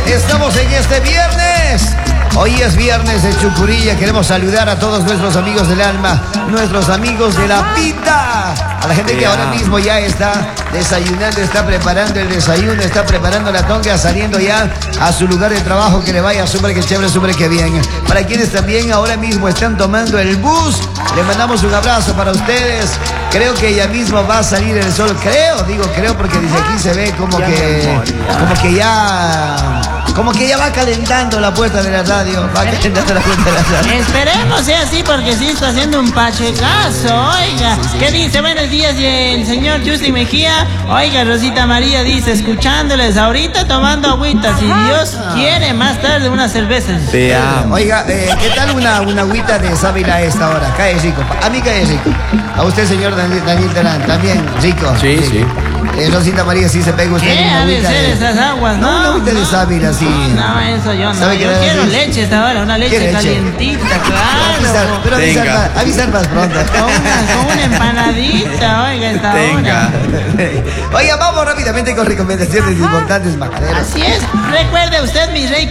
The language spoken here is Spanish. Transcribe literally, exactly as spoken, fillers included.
Estamos en este viernes. Hoy es viernes de Chucurilla. Queremos saludar a todos nuestros amigos del alma, nuestros amigos de la pita. A la gente que ahora mismo ya está desayunando, está preparando el desayuno, está preparando la tonga, saliendo ya a su lugar de trabajo. Que le vaya súper que chévere, súper que bien. Para quienes también ahora mismo están tomando el bus, le mandamos un abrazo para ustedes. Creo que ya mismo va a salir el sol. Creo, digo creo porque desde aquí se ve como que, como que ya... Como que ya va calentando la puerta de la radio. Va calentando la puerta de la radio. Esperemos sea así porque sí está haciendo un pachecazo. Oiga, ¿qué dice? Buenos días el señor Justin Mejía. Oiga, Rosita María dice, escuchándoles ahorita tomando agüita. Si Dios quiere, más tarde una cerveza. Te amo. Oiga, eh, ¿qué tal una, una agüita de sábila a esta hora? Cae rico. A mí cae rico. A usted, señor Daniel, Daniel Terán, también rico. Sí, sí. sí. Eh, Rosita María, sí se pega usted. ¿Qué ha de ser esas aguas? No, no una agüita no, de sábila, sí. No, no, eso yo no. Yo quiero leche esta hora, una leche, leche? calientita, claro. Avisar, pero avisar más, avisar más pronto. Con una, con una empanadita, oiga, esta Tenga. hora. Oiga, vamos rápidamente con recomendaciones importantes, majaderos. Así es. Recuerde usted, mi rey,